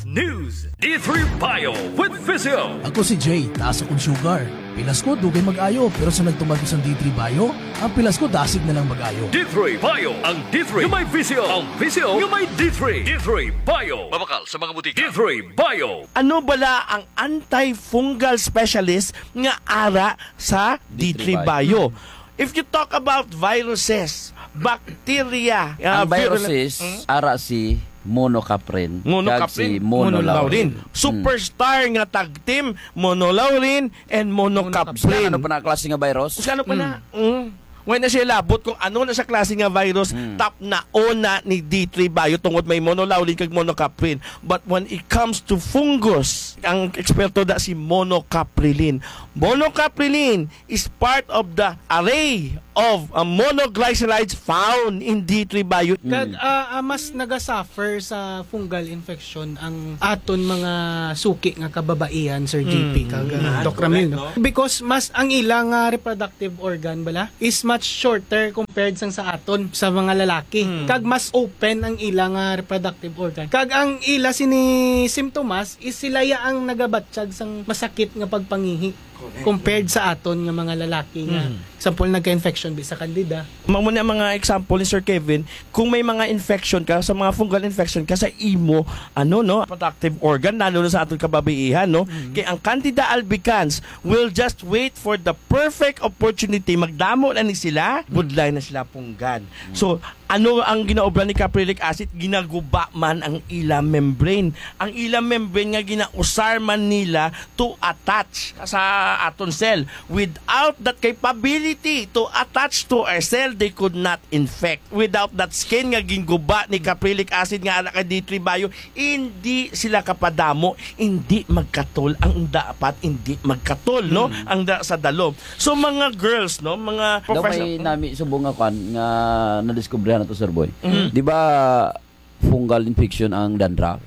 News. D3 Bio with Physio. Ako si Jay, taas akong sugar. Pilas ko, dugay mag-ayo. Pero sa nagtumag sa D3 Bio, ang pilas ko dasig na lang mag-ayo. D3 Bio. Ang D3 yung may Physio. Ang Physio yung may D3. D3 Bio. Mabakal sa mga butika. D3 Bio. Ano bala ang antifungal specialist nga ara sa D3 Bio? If you talk about viruses, bacteria, ang viruses, ara si monocaprin, monocaprin, si monolaurin. Superstar nga tag team, monolaurin and monocaprin. Ano pa na klase nga virus? Ano pa na? When na siya labot kung ano na sa klase nga virus, top na ona ni D3 Bio tungod may monolaurin kag monocaprin. But when it comes to fungus, ang eksperto da si monocaprilin. Monocaprilin is part of the array of monoglycerides found in D3 Bio. Kag mas nagasuffer sa fungal infection ang aton mga suki nga kababaihan, Sir JP, kag Doc Ramil, no? Because mas ang ilang reproductive organ bala is much shorter compared sa aton sa mga lalaki. Kag mas open ang ilang reproductive organ. Kag ang ila sini symptoms is sila ya ang nagabatsyag sang masakit nga pagpangihi compared sa aton nga mga lalaki nga sample nagka-infection bisa kandida. Mamuna mga example ni Sir Kevin, kung may mga infection ka sa mga fungal infection ka sa imo reproductive organ lalo na sa aton kababaihan, no? Kay ang Candida albicans will just wait for the perfect opportunity, magdamo na ni sila, budlay na sila punggan. So ano ang ginaobra ni caprylic acid? Ginaguba man ang ilang membrane. Ang ilang membrane nga ginausar man nila to attach sa aton cell. Without that capability to attach to our cell, they could not infect. Without that skin nga ginguba ni caprylic acid nga ala kay D3 Bio, hindi sila kapadamo, hindi magkatol ang dapat hindi magkatol, no? Ang sa dalom. So mga girls, no, mga professional. May nami subong nga nga nadiskubre na to, Sir Boy. Di ba fungal infection ang dandruff?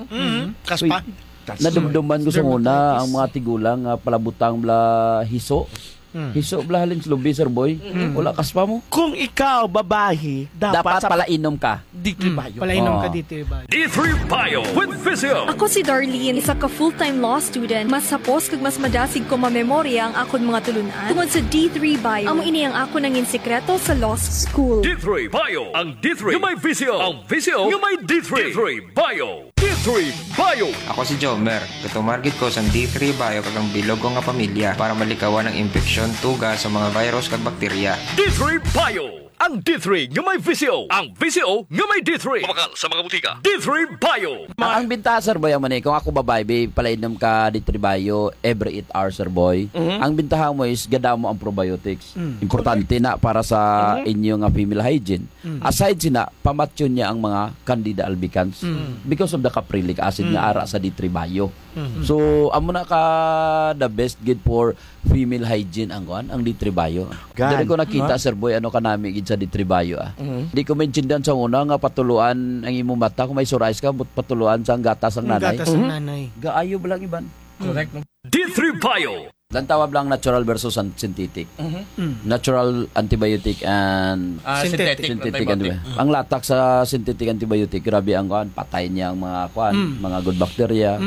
Kaspa. Nadumduman ko sa una ang mga tigulang palabutang bla hiso. Hiso bla halin slubi, Sir Boy. Wala kaspa mo. Kung ikaw babae, dapat palainom ka. D3 Bio. Palainom ka D3 Bio. D3 Bio with Physio. Ako si Darlene, isa ka full-time law student. Mas sapos kag mas madasig ko mamemorya ang akon mga tulunan tungod sa D3 Bio. Amo ini ang ako nangin sekreto sa law school. D3 Bio. Ang D3 yung may Physio. Ang Physio yung may D3. D3 Bio. D3 Bio. Ako si Jomer. Katumargit ko sa D3 Bio kagang bilog ko nga pamilya para malikawan ang infeksyon tuga sa mga virus kag bakterya. D3 Bio. Ang D3 nga may Physio. Ang Physio nga may D3. Mabakal sa mga butika. D3 Bio. Ang bintaha, Sir Boy, man kung ako babae, palainom ka D3 Bio every 8 hours, Sir Boy. Ang bintaha mo is gada mo ang probiotics. Importante na para sa inyong female hygiene. Aside sina, pamatyon niya ang mga Candida albicans because of the caprylic acid nga ara sa D3 Bio. So, amo na ka the best good for female hygiene ang D3 Bio. Dili ko nakita, Sir Boy, ano ka nami gid sa D3 Bio. Di ko maintindihan sa una nga patuluan ang imong mata kung may psoriasis ka, patuluan sa gatas ang nanay. Gatas ang nanay. Gaayo ba lang iban? Correct. D3 Bio. Lang tawag lang natural versus synthetic. Natural antibiotic and Synthetic antibiotic. Ang latak sa synthetic antibiotic, grabe ang patay niya ang mga mga good bacteria,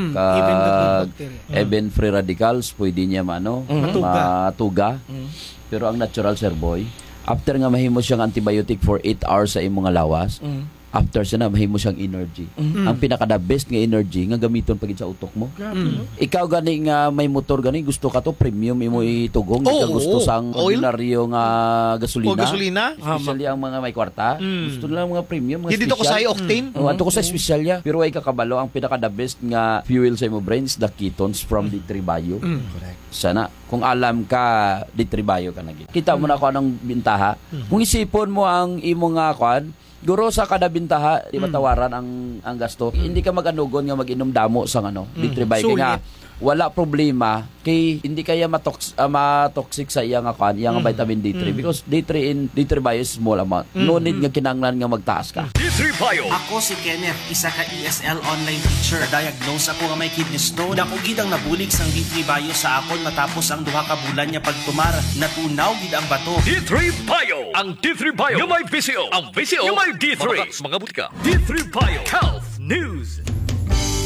even free radicals, pwede niya matuga. Pero ang natural, Sir Boy, after nga mahimo siyang antibiotic for 8 hours sa imong lawas, after siya na mahimo siyang energy. Ang pinaka-the best nga energy nga gamiton pagid sa utok mo. Ikaw gani nga may motor gani, gusto ka to premium imo itugong, di ka gusto sang ordinaryo nga gasolina. Especially ang mga may kwarta, gusto nila mga premium, mga hindi dito ko sa octane. Ato ko sa special ya. Pero ay kakabalo, ang pinaka-the best nga fuel sa imo brains, the ketones from D3 Bio. Correct. Sana kung alam ka D3 Bio ka nagit. Kita mo na ko anong bintaha. Kung isipon mo ang imo nga guro sa kada bintaha, di matawaran ang gasto. Hindi ka mag-anugon nga mag-inom damo sa D3 Bio nga wala problema kay hindi kaya matoxic sa iyang vitamin D3 because D3 Bio is small amount. No need nga kinanglan nga magtaas ka. D3 Bio. Ako si Kenneth, isa ka ESL online teacher. Diagnose ako nga may kidney stone. Dako gid ang nabulig sang D3 Bio sa akon matapos ang 2 ka bulan nya pagtumar. Natunaw gid ang bato. D3 Bio. Ang D3 Bio nga may Physio. Ang Physio nga may D3. Mga butika. D3 Bio Health News.